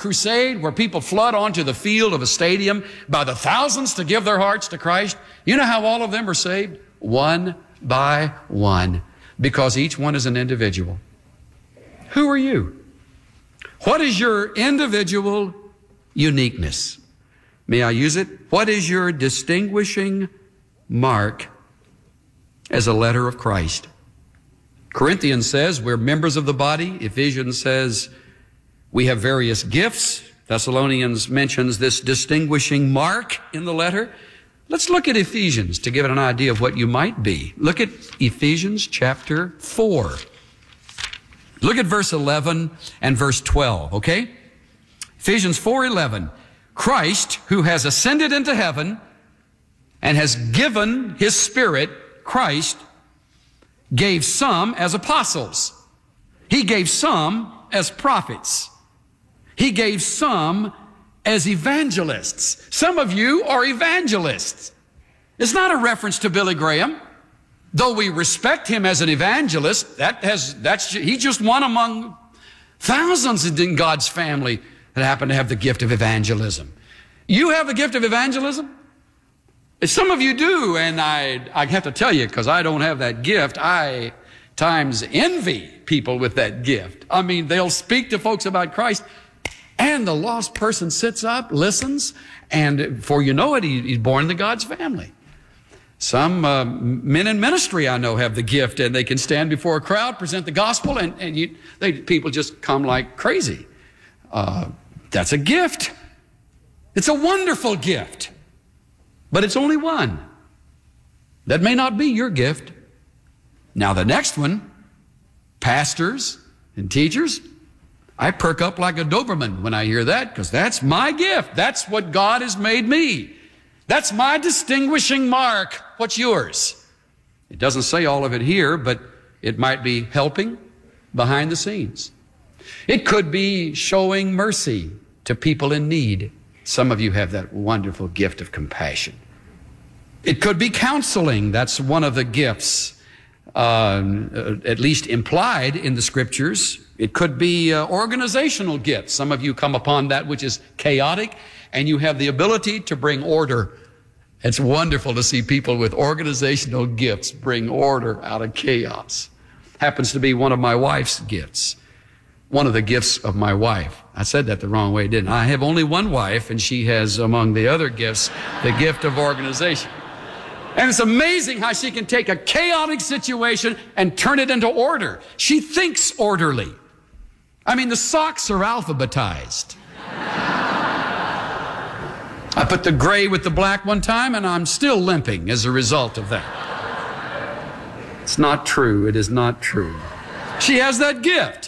crusade where people flood onto the field of a stadium by the thousands to give their hearts to Christ, you know how all of them are saved? One by one, because each one is an individual. Who are you? What is your individual uniqueness? May I use it? What is your distinguishing mark as a letter of Christ? Corinthians says we're members of the body. Ephesians says we have various gifts. Thessalonians mentions this distinguishing mark in the letter. Let's look at Ephesians to give it an idea of what you might be. Look at Ephesians chapter 4. Look at verse 11 and verse 12, okay? Ephesians 4:11. Christ, who has ascended into heaven and has given his Spirit, Christ, gave some as apostles. He gave some as prophets. He gave some as evangelists. Some of you are evangelists. It's not a reference to Billy Graham. Though we respect him as an evangelist, he's just one among thousands in God's family that happen to have the gift of evangelism. You have the gift of evangelism? Some of you do, and I have to tell you, because I don't have that gift, I times envy people with that gift. I mean, they'll speak to folks about Christ, and the lost person sits up, listens, and before you know it, he's born into God's family. Some men in ministry I know have the gift, and they can stand before a crowd, present the gospel, and people just come like crazy. That's a gift. It's a wonderful gift, but it's only one. That may not be your gift. Now the next one, pastors and teachers, I perk up like a Doberman when I hear that, because that's my gift. That's what God has made me. That's my distinguishing mark. What's yours? It doesn't say all of it here, but it might be helping behind the scenes. It could be showing mercy to people in need. Some of you have that wonderful gift of compassion. It could be counseling. That's one of the gifts, at least implied in the Scriptures. It could be organizational gifts. Some of you come upon that which is chaotic, and you have the ability to bring order. It's wonderful to see people with organizational gifts bring order out of chaos. Happens to be one of my wife's gifts. One of the gifts of my wife. I said that the wrong way, didn't I? I have only one wife, and she has, among the other gifts, the gift of organization. And it's amazing how she can take a chaotic situation and turn it into order. She thinks orderly. I mean, the socks are alphabetized. I put the gray with the black one time, and I'm still limping as a result of that. It's not true. It is not true. She has that gift.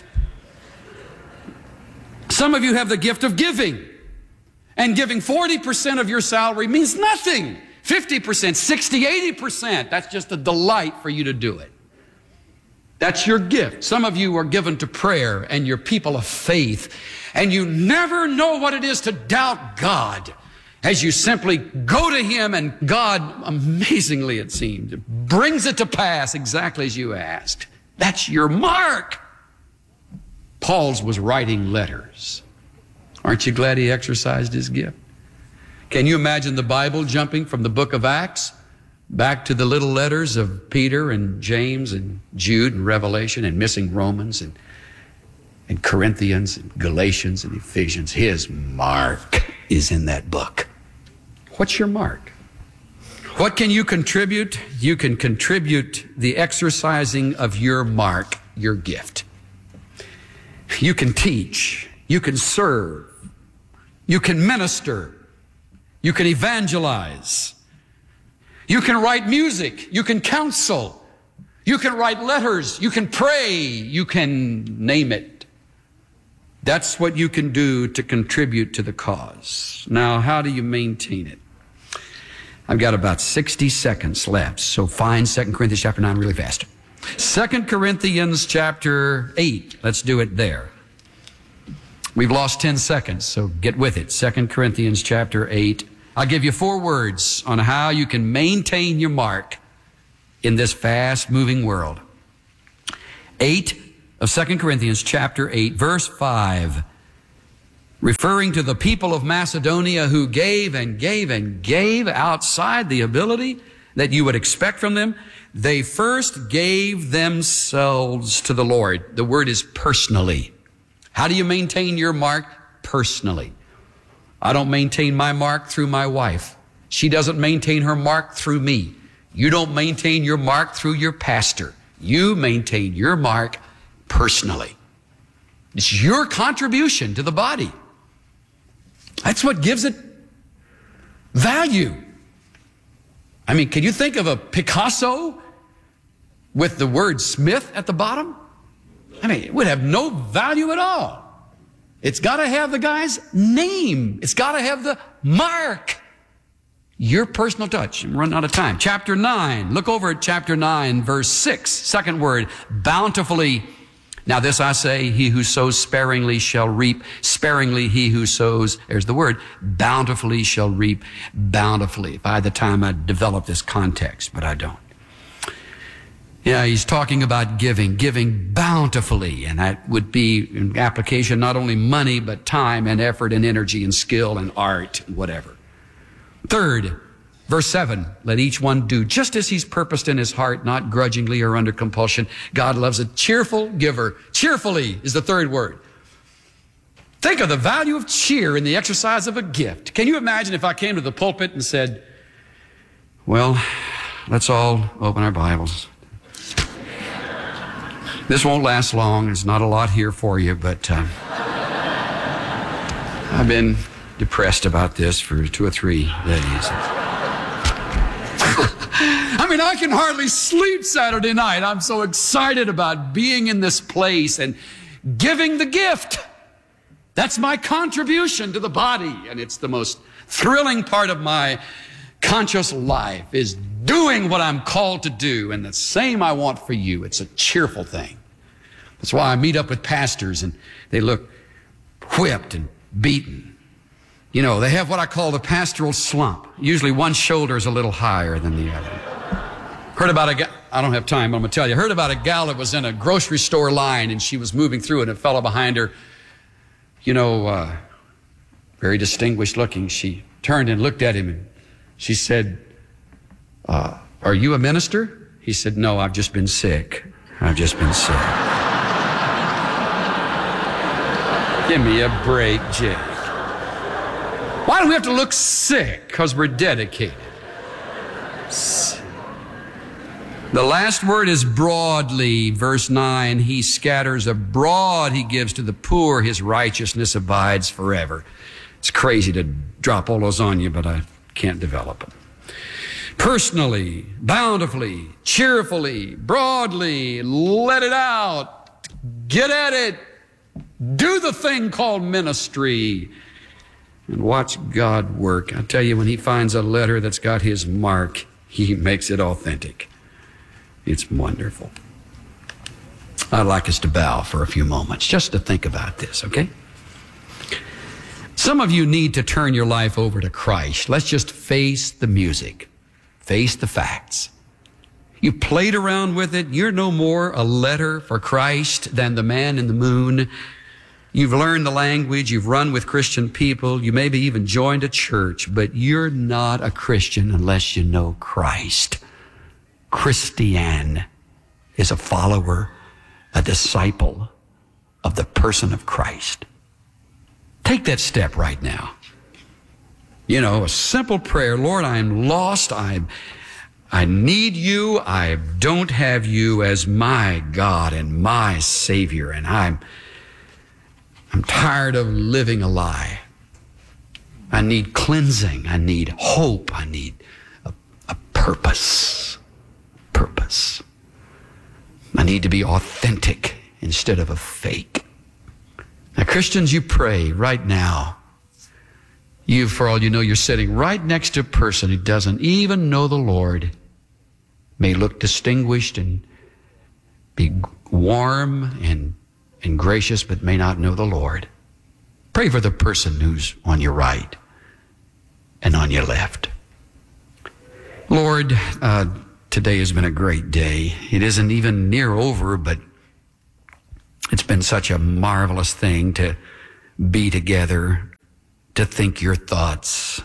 Some of you have the gift of giving. And giving 40% of your salary means nothing. 50%, 60, 80%. That's just a delight for you to do it. That's your gift. Some of you are given to prayer, and you're people of faith, and you never know what it is to doubt God as you simply go to Him, and God, amazingly it seems, brings it to pass exactly as you asked. That's your mark. Paul's was writing letters. Aren't you glad he exercised his gift? Can you imagine the Bible jumping from the book of Acts back to the little letters of Peter and James and Jude and Revelation, and missing Romans and Corinthians and Galatians and Ephesians? His mark is in that book. What's your mark? What can you contribute? You can contribute the exercising of your mark, your gift. You can teach. You can serve. You can minister. You can evangelize. You can write music. You can counsel. You can write letters. You can pray. You can name it. That's what you can do to contribute to the cause. Now, how do you maintain it? I've got about 60 seconds left, so find 2 Corinthians chapter 9 really fast. 2 Corinthians chapter 8. Let's do it there. We've lost 10 seconds, so get with it. 2 Corinthians chapter 8. I'll give you 4 words on how you can maintain your mark in this fast-moving world. 8 of 2 Corinthians chapter 8, verse 5. referring to the people of Macedonia who gave and gave and gave outside the ability that you would expect from them. They first gave themselves to the Lord. The word is personally. How do you maintain your mark? Personally. I don't maintain my mark through my wife. She doesn't maintain her mark through me. You don't maintain your mark through your pastor. You maintain your mark personally. It's your contribution to the body. That's what gives it value. I mean, can you think of a Picasso with the word Smith at the bottom? I mean, it would have no value at all. It's got to have the guy's name. It's got to have the mark. Your personal touch. I'm running out of time. Chapter 9. Look over at chapter 9, verse 6. Second word, bountifully. Now this I say, he who sows sparingly shall reap. Sparingly he who sows, there's the word, bountifully shall reap bountifully. If I had the time, I'd develop this context, but I don't. Yeah, he's talking about giving bountifully, and that would be in application not only money, but time and effort and energy and skill and art and whatever. Third, verse 7, let each one do just as he's purposed in his heart, not grudgingly or under compulsion. God loves a cheerful giver. Cheerfully is the third word. Think of the value of cheer in the exercise of a gift. Can you imagine if I came to the pulpit and said, well, let's all open our Bibles. This won't last long. There's not a lot here for you, but I've been depressed about this for 2 or 3 days. I mean, I can hardly sleep Saturday night. I'm so excited about being in this place and giving the gift. That's my contribution to the body, and it's the most thrilling part of my conscious life is doing what I'm called to do, and the same I want for you. It's a cheerful thing. That's why I meet up with pastors, and they look whipped and beaten. You know, they have what I call the pastoral slump. Usually one shoulder is a little higher than the other. Heard about a gal, I don't have time, but I'm going to tell you. Heard about a gal that was in a grocery store line, and she was moving through, and a fellow behind her, you know, very distinguished looking. She turned and looked at him, and she said, are you a minister? He said, no, I've just been sick. I've just been sick. Give me a break, Jake. Why do we have to look sick? Because we're dedicated. The last word is broadly. Verse 9, he scatters abroad, he gives to the poor, his righteousness abides forever. It's crazy to drop all those on you, but I can't develop it. Personally, bountifully, cheerfully, broadly, let it out, get at it, do the thing called ministry, and watch God work. I tell you, when he finds a letter that's got his mark, he makes it authentic. It's wonderful. I'd like us to bow for a few moments just to think about this, okay? Some of you need to turn your life over to Christ. Let's just face the music. Face the facts. You played around with it. You're no more a letter for Christ than the man in the moon. You've learned the language. You've run with Christian people. You maybe even joined a church, but you're not a Christian unless you know Christ. Christian is a follower, a disciple of the person of Christ. Take that step right now. You know, a simple prayer. Lord, I'm lost. I need you. I don't have you as my God and my Savior. And I'm tired of living a lie. I need cleansing. I need hope. I need a purpose. Purpose. I need to be authentic instead of a fake. Now, Christians, you pray right now. You, for all you know, you're sitting right next to a person who doesn't even know the Lord, may look distinguished and be warm and gracious, but may not know the Lord. Pray for the person who's on your right and on your left. Lord, today has been a great day. It isn't even near over, but it's been such a marvelous thing to be together, to think your thoughts,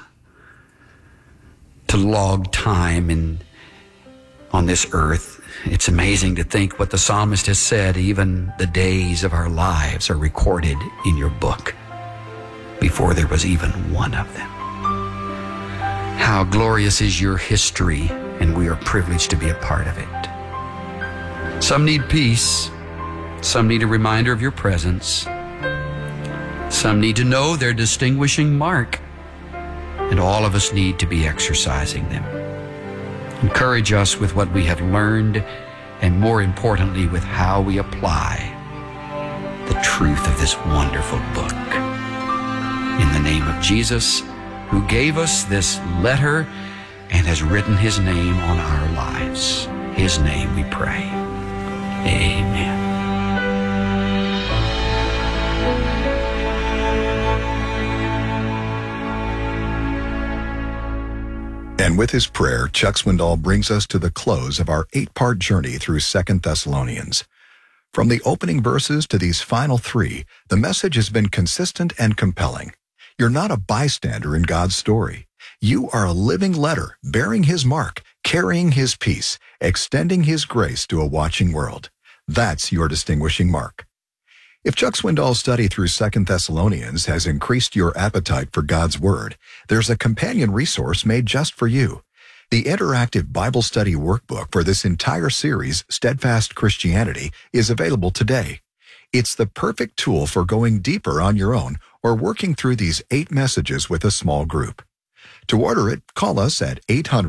to log time on this earth. It's amazing to think what the psalmist has said. Even the days of our lives are recorded in your book before there was even one of them. How glorious is your history, and we are privileged to be a part of it. Some need peace. Some need a reminder of your presence. Some need to know their distinguishing mark. And all of us need to be exercising them. Encourage us with what we have learned, and more importantly, with how we apply the truth of this wonderful book. In the name of Jesus, who gave us this letter and has written his name on our lives. His name we pray. Amen. And with his prayer, Chuck Swindoll brings us to the close of our 8-part journey through 2 Thessalonians. From the opening verses to these final 3, the message has been consistent and compelling. You're not a bystander in God's story. You are a living letter, bearing his mark, carrying his peace, extending his grace to a watching world. That's your distinguishing mark. If Chuck Swindoll's study through 2 Thessalonians has increased your appetite for God's Word, there's a companion resource made just for you. The interactive Bible study workbook for this entire series, Steadfast Christianity, is available today. It's the perfect tool for going deeper on your own or working through these 8 messages with a small group. To order it, call us at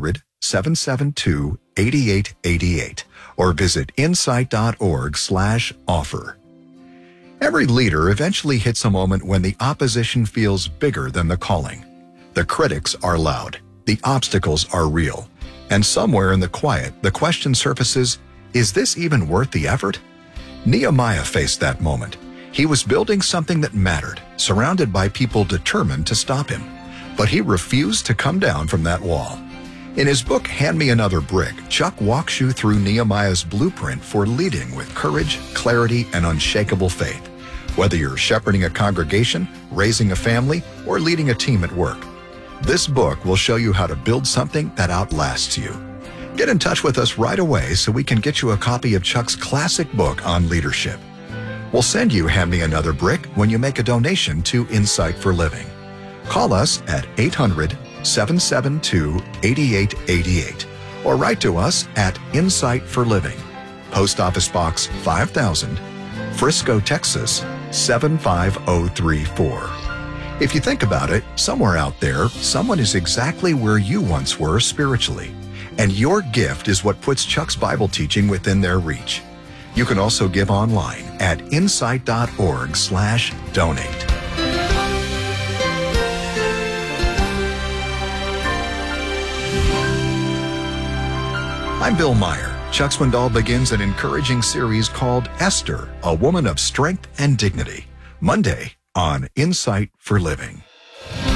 800-772-8888 or visit insight.org/offer. Every leader eventually hits a moment when the opposition feels bigger than the calling. The critics are loud, the obstacles are real, and somewhere in the quiet, the question surfaces, is this even worth the effort? Nehemiah faced that moment. He was building something that mattered, surrounded by people determined to stop him. But he refused to come down from that wall. In his book, Hand Me Another Brick, Chuck walks you through Nehemiah's blueprint for leading with courage, clarity, and unshakable faith. Whether you're shepherding a congregation, raising a family, or leading a team at work, this book will show you how to build something that outlasts you. Get in touch with us right away so we can get you a copy of Chuck's classic book on leadership. We'll send you Hand Me Another Brick when you make a donation to Insight for Living. Call us at 800-772-8888 or write to us at Insight for Living, Post Office Box 5000, Frisco, Texas 75034. If you think about it, somewhere out there, someone is exactly where you once were spiritually, and your gift is what puts Chuck's Bible teaching within their reach. You can also give online at insight.org/donate. I'm Bill Meyer. Chuck Swindoll begins an encouraging series called Esther, a Woman of Strength and Dignity, Monday on Insight for Living.